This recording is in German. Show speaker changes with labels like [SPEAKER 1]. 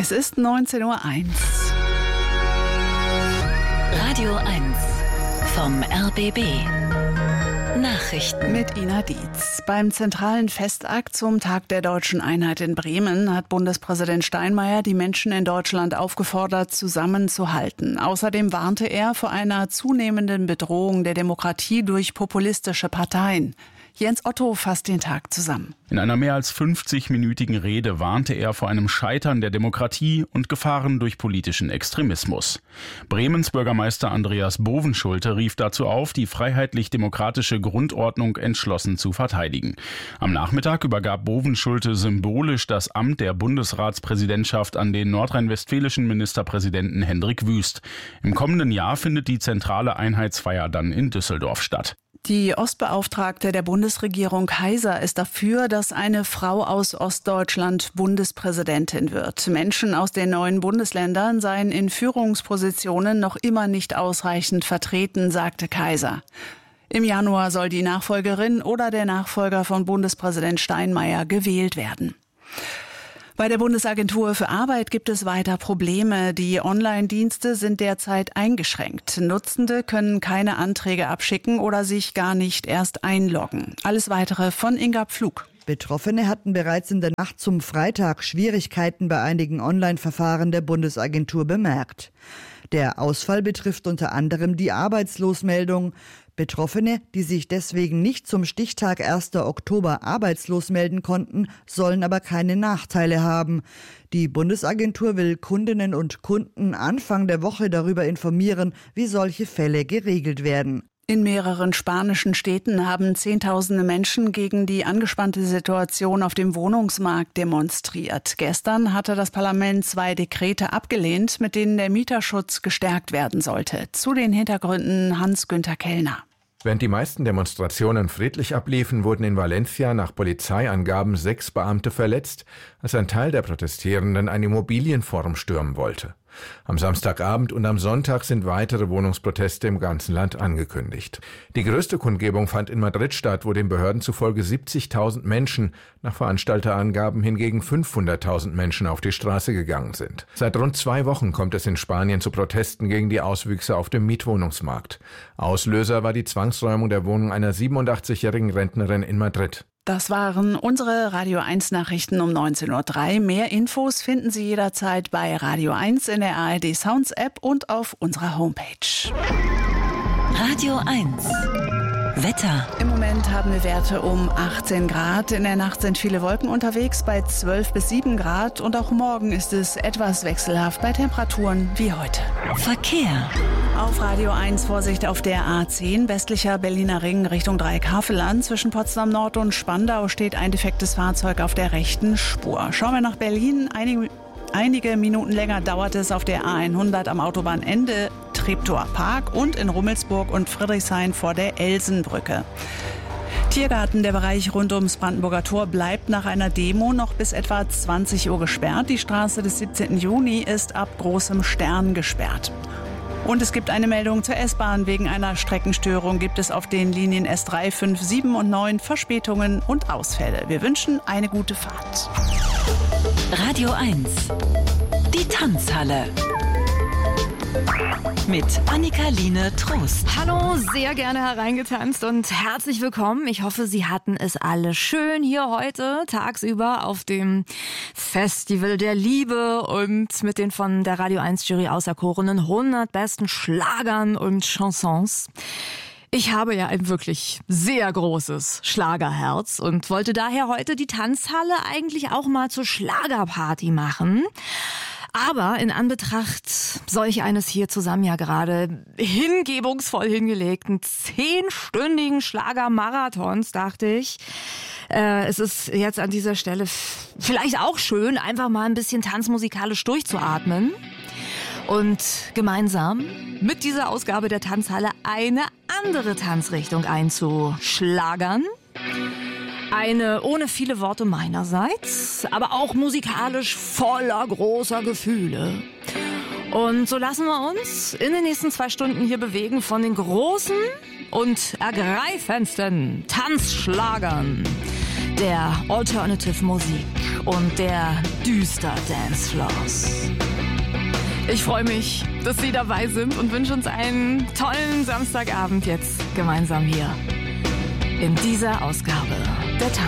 [SPEAKER 1] Es ist 19:01 Uhr.
[SPEAKER 2] Radio 1 vom RBB. Nachrichten
[SPEAKER 1] Mit Ina Dietz. Beim zentralen Festakt zum Tag der Deutschen Einheit in Bremen hat Bundespräsident Steinmeier die Menschen in Deutschland aufgefordert, zusammenzuhalten. Außerdem warnte er vor einer zunehmenden Bedrohung der Demokratie durch populistische Parteien. Jens Otto fasst den Tag zusammen.
[SPEAKER 3] In einer mehr als 50-minütigen Rede warnte er vor einem Scheitern der Demokratie und Gefahren durch politischen Extremismus. Bremens Bürgermeister Andreas Bovenschulte rief dazu auf, die freiheitlich-demokratische Grundordnung entschlossen zu verteidigen. Am Nachmittag übergab Bovenschulte symbolisch das Amt der Bundesratspräsidentschaft an den nordrhein-westfälischen Ministerpräsidenten Hendrik Wüst. Im kommenden Jahr findet die zentrale Einheitsfeier dann in Düsseldorf statt.
[SPEAKER 1] Die Ostbeauftragte der Bundesregierung Kaiser ist dafür, dass eine Frau aus Ostdeutschland Bundespräsidentin wird. Menschen aus den neuen Bundesländern seien in Führungspositionen noch immer nicht ausreichend vertreten, sagte Kaiser. Im Januar soll die Nachfolgerin oder der Nachfolger von Bundespräsident Steinmeier gewählt werden. Bei der Bundesagentur für Arbeit gibt es weiter Probleme. Die Online-Dienste sind derzeit eingeschränkt. Nutzende können keine Anträge abschicken oder sich gar nicht erst einloggen. Alles Weitere von Inga Pflug.
[SPEAKER 4] Betroffene hatten bereits in der Nacht zum Freitag Schwierigkeiten bei einigen Online-Verfahren der Bundesagentur bemerkt. Der Ausfall betrifft unter anderem die Arbeitslosmeldung. Betroffene, die sich deswegen nicht zum Stichtag 1. Oktober arbeitslos melden konnten, sollen aber keine Nachteile haben. Die Bundesagentur will Kundinnen und Kunden Anfang der Woche darüber informieren, wie solche Fälle geregelt werden.
[SPEAKER 1] In mehreren spanischen Städten haben Zehntausende Menschen gegen die angespannte Situation auf dem Wohnungsmarkt demonstriert. Gestern hatte das Parlament 2 Dekrete abgelehnt, mit denen der Mieterschutz gestärkt werden sollte. Zu den Hintergründen Hans-Günther Kellner.
[SPEAKER 5] Während die meisten Demonstrationen friedlich abliefen, wurden in Valencia nach Polizeiangaben 6 Beamte verletzt, als ein Teil der Protestierenden ein Immobilienforum stürmen wollte. Am Samstagabend und am Sonntag sind weitere Wohnungsproteste im ganzen Land angekündigt. Die größte Kundgebung fand in Madrid statt, wo den Behörden zufolge 70.000 Menschen, nach Veranstalterangaben hingegen 500.000 Menschen auf die Straße gegangen sind. Seit rund 2 Wochen kommt es in Spanien zu Protesten gegen die Auswüchse auf dem Mietwohnungsmarkt. Auslöser war die Zwangsräumung der Wohnung einer 87-jährigen Rentnerin in Madrid.
[SPEAKER 1] Das waren unsere Radio 1 Nachrichten um 19:03 Uhr. Mehr Infos finden Sie jederzeit bei Radio 1 in der ARD Sounds App und auf unserer Homepage.
[SPEAKER 2] Radio 1 Wetter.
[SPEAKER 1] Im Moment haben wir Werte um 18 Grad. In der Nacht sind viele Wolken unterwegs bei 12 bis 7 Grad. Und auch morgen ist es etwas wechselhaft bei Temperaturen wie heute.
[SPEAKER 2] Verkehr.
[SPEAKER 1] Auf Radio 1 Vorsicht auf der A10, westlicher Berliner Ring Richtung Dreieckhaveland. Zwischen Potsdam Nord und Spandau steht ein defektes Fahrzeug auf der rechten Spur. Schauen wir nach Berlin. Einige Minuten länger dauert es auf der A100 am Autobahnende Treptower Park und in Rummelsburg und Friedrichshain vor der Elsenbrücke. Tiergarten, der Bereich rund ums Brandenburger Tor, bleibt nach einer Demo noch bis etwa 20 Uhr gesperrt. Die Straße des 17. Juni ist ab Großem Stern gesperrt. Und es gibt eine Meldung zur S-Bahn. Wegen einer Streckenstörung gibt es auf den Linien S3, 5, 7 und 9 Verspätungen und Ausfälle. Wir wünschen eine gute Fahrt.
[SPEAKER 2] Radio 1 Die Tanzhalle mit Annika-Line Trost.
[SPEAKER 6] Hallo, sehr gerne hereingetanzt und herzlich willkommen. Ich hoffe, Sie hatten es alle schön hier heute tagsüber auf dem Festival der Liebe und mit den von der Radio 1 Jury auserkorenen 100 besten Schlagern und Chansons. Ich habe ja ein wirklich sehr großes Schlagerherz und wollte daher heute die Tanzhalle eigentlich auch mal zur Schlagerparty machen. Aber in Anbetracht solch eines hier zusammen ja gerade hingebungsvoll hingelegten 10-stündigen Schlagermarathons dachte ich, es ist jetzt an dieser Stelle vielleicht auch schön, einfach mal ein bisschen tanzmusikalisch durchzuatmen und gemeinsam mit dieser Ausgabe der Tanzhalle eine andere Tanzrichtung einzuschlagern. Eine ohne viele Worte meinerseits, aber auch musikalisch voller großer Gefühle. Und so lassen wir uns in den nächsten 2 Stunden hier bewegen von den großen und ergreifendsten Tanzschlagern der Alternative Musik. und der düster Dancefloors. Ich freue mich, dass Sie dabei sind und wünsche uns einen tollen Samstagabend jetzt gemeinsam hier in dieser Ausgabe der